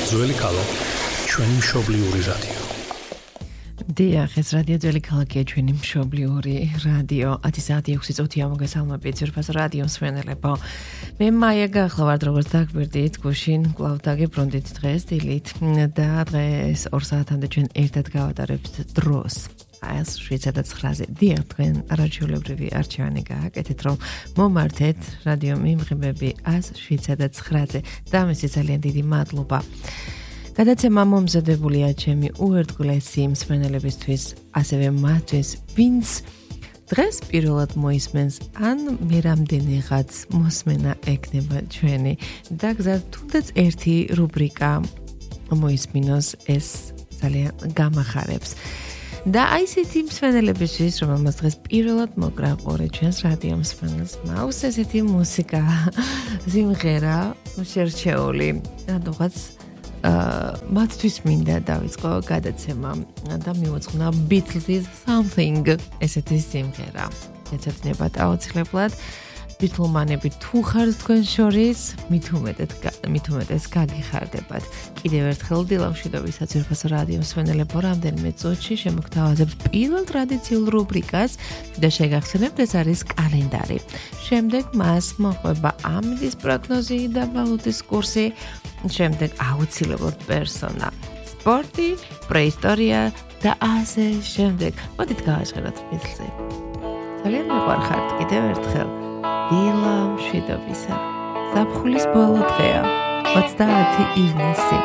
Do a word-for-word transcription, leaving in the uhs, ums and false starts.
ძველი ქალაქი, ჩვენი მშობლიური რადიო. დიახ, ეს რადიო ძველი ქალაქია, ჩვენი მშობლიური რადიო. ათი საათი ექვსი წუთია მოგესალმებით ძვირფას რადიო მსმენელებო. მე მაია გახლავართ, როგორც დაგვირდით, გუშინ კვლავ დაგებრუნდით დღეს დილით და დღეს ორ საათამდე ჩვენ ერთად გავატარებთ დროს. ეს შვიდსა და ცხრაზე დიახ, თქვენ არაჩვეულებრივი არჩევანი გააკეთეთ, რომ მომართეთ რადიო მიმღებები ას შვიდსა და ცხრაზე და ამისთვის ძალიან დიდი მადლობა. გადაცემა მომზადებულია ჩემი უერთგულესი მსმენელებისთვის, ასევე მათთვის, ვინც დღეს პირველად მოისმენს, ან მე რამდენიღაც მოსმენა ექნება ჩვენი და გზად თუნდაც ერთი რუბრიკა მოისმინოს, ეს ძალიან გამახარებს. და აი ესეთი მსმენელებისთვის, რომელმაც დღეს პირველად მოკრა ყური ჩვენს რადიო მსმენელს, მაქვს ესეთი მუსიკა, სიმღერა შერჩეული, რადგანაც მათთვის მინდა დავიწყო გადაცემა და მივუძღვნა Beatles Something ესეთი სიმღერა. ეცოდინებათ აუცილებლად ბიტლმანები თუ ხართ თქვენ შორის, მით უმეტეს მით უმეტეს გაგიხარდებათ. კიდევ ერთხელ დილამშვიდობის ძვირფასო რადიო მსმენელებო, რამდენიმე წუთში შემოგთავაზებთ პირველ ტრადიციულ რუბრიკას და შეგახსენებთ, ეს არის კალენდარი. შემდეგ მას მოყვება ამინდის პროგნოზი და ვალუტის კურსი, შემდეგ აუცილებლად პერსონა, სპორტი, პრეისტორია და ასე შემდეგ. მოდით გავაჟღეროთ Beatles-ი. ძალიან მიყვარხართ კიდევ ერთხელ. დილამშვიდობისა. ზაფხულის ბოლო დღეა, ოცდაათი ივნისი.